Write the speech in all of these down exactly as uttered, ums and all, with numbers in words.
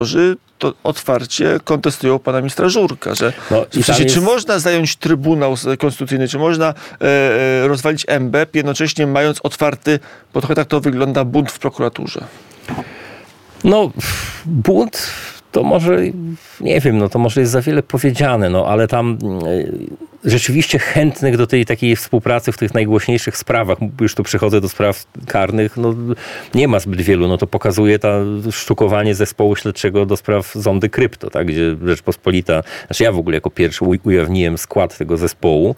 to otwarcie kontestują pana ministra Żurka, że no, w sensie, jest... czy można zająć Trybunał Konstytucyjny, czy można e, rozwalić M B P, jednocześnie mając otwarty, bo trochę tak to wygląda, bunt w prokuraturze. No, bunt to może, nie wiem, no to może jest za wiele powiedziane, no ale tam y, rzeczywiście chętnych do tej takiej współpracy w tych najgłośniejszych sprawach, już tu przechodzę do spraw karnych, no nie ma zbyt wielu, no to pokazuje to sztukowanie zespołu śledczego do spraw zondy krypto, tak, gdzie Rzeczpospolita, znaczy ja w ogóle jako pierwszy ujawniłem skład tego zespołu,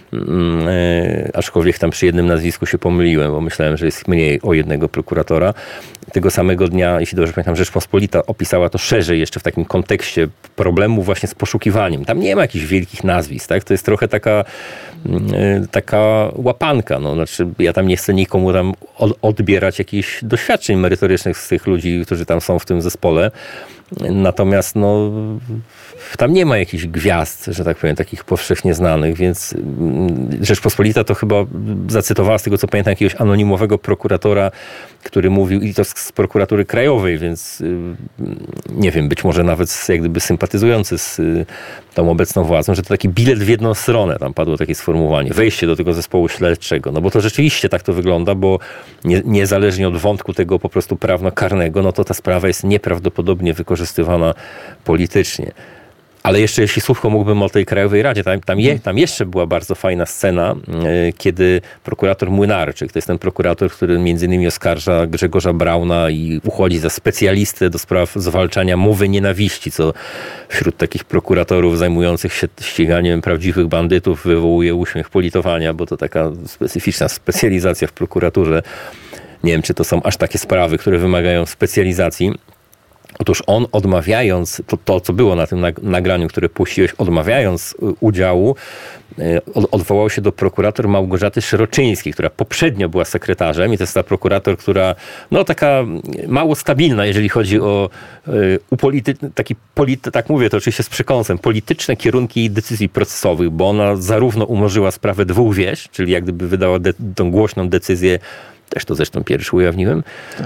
Yy, aczkolwiek tam przy jednym nazwisku się pomyliłem, bo myślałem, że jest mniej o jednego prokuratora. Tego samego dnia, jeśli dobrze pamiętam, Rzeczpospolita opisała to szerzej jeszcze w takim kontekście problemu właśnie z poszukiwaniem. Tam nie ma jakichś wielkich nazwisk, tak? To jest trochę taka, yy, taka łapanka. No. Znaczy, ja tam nie chcę nikomu tam od, odbierać jakichś doświadczeń merytorycznych z tych ludzi, którzy tam są w tym zespole. Natomiast no, tam nie ma jakichś gwiazd, że tak powiem, takich powszechnie znanych, więc Rzeczpospolita to chyba zacytowała, z tego co pamiętam, jakiegoś anonimowego prokuratora, który mówił, i to z prokuratury krajowej, więc nie wiem, być może nawet jak gdyby sympatyzujący z tą obecną władzą, że to taki bilet w jedną stronę, tam padło takie sformułowanie, wejście do tego zespołu śledczego, no bo to rzeczywiście tak to wygląda, bo nie, niezależnie od wątku tego po prostu prawno-karnego, no to ta sprawa jest nieprawdopodobnie wykorzystywana politycznie. Ale jeszcze jeśli słówko mógłbym o tej Krajowej Radzie, tam, tam, je, tam jeszcze była bardzo fajna scena, yy, kiedy prokurator Młynarczyk, to jest ten prokurator, który między innymi oskarża Grzegorza Brauna i uchodzi za specjalistę do spraw zwalczania mowy nienawiści, co wśród takich prokuratorów zajmujących się ściganiem prawdziwych bandytów wywołuje uśmiech politowania, bo to taka specyficzna specjalizacja w prokuraturze. Nie wiem, czy to są aż takie sprawy, które wymagają specjalizacji. Otóż on odmawiając, to, to co było na tym nagraniu, które puściłeś, odmawiając udziału, odwołał się do prokurator Małgorzaty Szeroczyńskiej, która poprzednio była sekretarzem i to jest ta prokurator, która no taka mało stabilna, jeżeli chodzi o upolity- taki polity- tak mówię to oczywiście z przekąsem, polityczne kierunki decyzji procesowych, bo ona zarówno umorzyła sprawę dwóch wież, czyli jak gdyby wydała de- tą głośną decyzję, też to zresztą pierwszy ujawniłem, tak.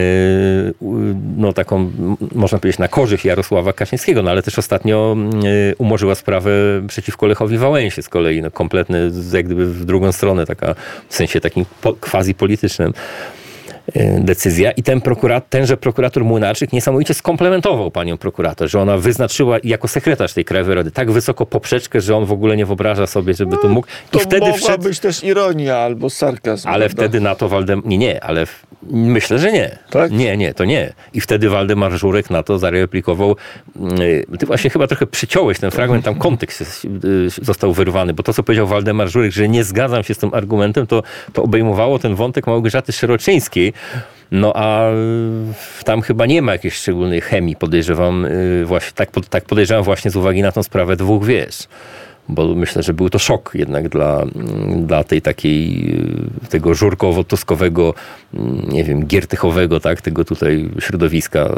no taką, można powiedzieć, na korzyść Jarosława Kaczyńskiego, no ale też ostatnio umorzyła sprawę przeciwko Lechowi Wałęsie z kolei, no kompletny, jak gdyby w drugą stronę, taka w sensie takim quasi politycznym decyzja. I ten prokurat, tenże prokurator Młynarczyk niesamowicie skomplementował panią prokurator, że ona wyznaczyła jako sekretarz tej Krajowej Rady tak wysoko poprzeczkę, że on w ogóle nie wyobraża sobie, żeby no, to mógł. I to wtedy mogła wszedł... być też ironia albo sarkazm. Ale prawda? Wtedy na to Waldemar... Nie, nie, ale w... myślę, że nie. Tak? Nie, nie, to nie. I wtedy Waldemar Żurek na to zareplikował. Ty właśnie chyba trochę przyciąłeś ten fragment, tam kontekst został wyrwany, bo to, co powiedział Waldemar Żurek, że nie zgadzam się z tym argumentem, to, to obejmowało ten wątek Małgorzaty Szeroczyńskiej. No a tam chyba nie ma jakiejś szczególnej chemii, podejrzewam, właśnie, tak, tak podejrzewam właśnie z uwagi na tą sprawę dwóch wież. Bo myślę, że był to szok jednak dla, dla tej takiej, tego żurkowo-tuskowego, nie wiem, giertychowego, tak, tego tutaj środowiska.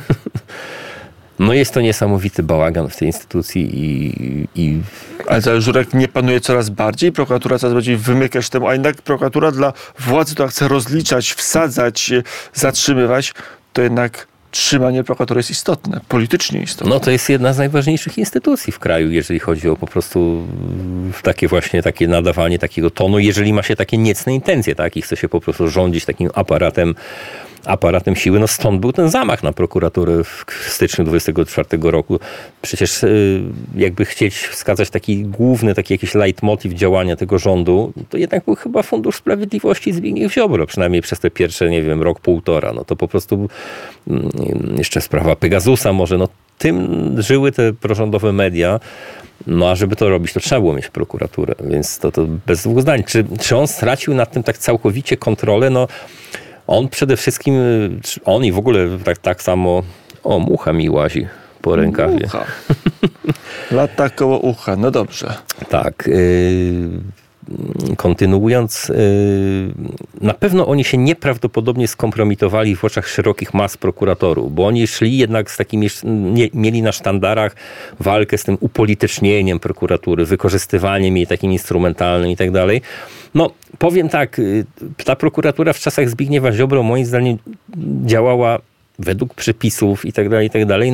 No jest to niesamowity bałagan w tej instytucji i... i... Ale to Żurek nie panuje coraz bardziej? Prokuratura coraz bardziej wymyka się temu, a jednak prokuratura dla władzy, która chce rozliczać, wsadzać, zatrzymywać, to jednak trzymanie prokuratury jest istotne, politycznie istotne. No to jest jedna z najważniejszych instytucji w kraju, jeżeli chodzi o po prostu takie właśnie takie nadawanie takiego tonu, jeżeli ma się takie niecne intencje, tak, i chce się po prostu rządzić takim aparatem aparatem siły. No stąd był ten zamach na prokuraturę w styczniu dwudziestego czwartego roku. Przecież jakby chcieć wskazać taki główny, taki jakiś leitmotiv działania tego rządu, to jednak był chyba Fundusz Sprawiedliwości Zbigniew Ziobro, przynajmniej przez te pierwsze, nie wiem, rok, półtora. No to po prostu jeszcze sprawa Pegasusa może, no tym żyły te prorządowe media. No a żeby to robić, to trzeba było mieć prokuraturę, więc to, to bez dwóch zdań. Czy, czy on stracił nad tym tak całkowicie kontrolę? No on przede wszystkim, on i w ogóle tak, tak samo, o, mucha mi łazi po rękawie. Mucha. Lata koło ucha, no dobrze. Tak. Yy, kontynuując, yy, na pewno oni się nieprawdopodobnie skompromitowali w oczach szerokich mas prokuratorów, bo oni szli jednak z takimi, nie, mieli na sztandarach walkę z tym upolitycznieniem prokuratury, wykorzystywaniem jej takim instrumentalnym i tak dalej. No, powiem tak, ta prokuratura w czasach Zbigniewa Ziobro moim zdaniem działała według przepisów i tak dalej, i tak dalej.